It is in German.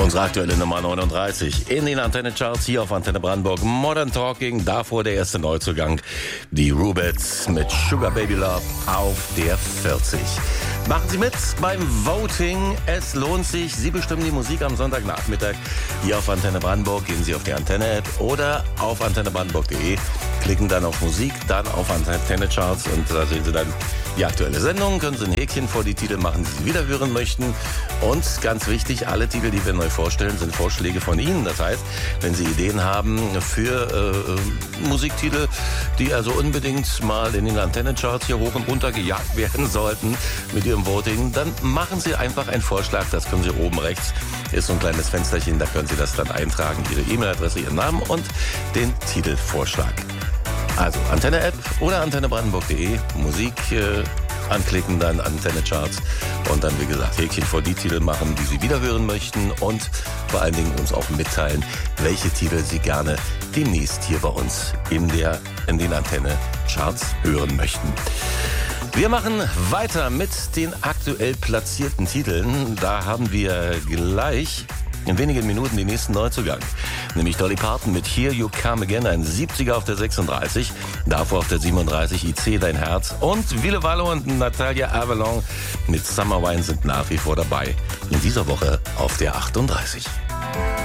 Unsere aktuelle Nummer 39 in den Antenne-Charts hier auf Antenne Brandenburg. Modern Talking, davor der erste Neuzugang. Die Rubettes mit Sugar Baby Love auf der 40. Machen Sie mit beim Voting. Es lohnt sich. Sie bestimmen die Musik am Sonntagnachmittag hier auf Antenne Brandenburg. Gehen Sie auf die Antenne-App oder auf antennebrandenburg.de. Klicken dann auf Musik, dann auf Antenne-Charts und da sehen Sie dann die aktuelle Sendung. Können Sie ein Häkchen vor die Titel machen, die Sie wieder hören möchten. Und ganz wichtig, alle Titel, die wir neu vorstellen, sind Vorschläge von Ihnen. Das heißt, wenn Sie Ideen haben für Musiktitel, die also unbedingt mal in den Antenne-Charts hier hoch und runter gejagt werden sollten mit Ihrem Voting, dann machen Sie einfach einen Vorschlag. Das können Sie oben rechts, ist so ein kleines Fensterchen, da können Sie das dann eintragen, Ihre E-Mail-Adresse, Ihren Namen und den Titelvorschlag. Also Antenne-App oder antennebrandenburg.de, Musik anklicken, dann Antenne-Charts und dann, wie gesagt, Häkchen vor die Titel machen, die Sie wieder hören möchten und vor allen Dingen uns auch mitteilen, welche Titel Sie gerne demnächst hier bei uns in den Antenne-Charts hören möchten. Wir machen weiter mit den aktuell platzierten Titeln. Da haben wir gleich in wenigen Minuten den nächsten Neuzugang. Nämlich Dolly Parton mit Here You Come Again, ein 70er auf der 36. Davor auf der 37 IC Dein Herz. Und Ville Vallo und Natalia Avalon mit Summer Wine sind nach wie vor dabei. In dieser Woche auf der 38.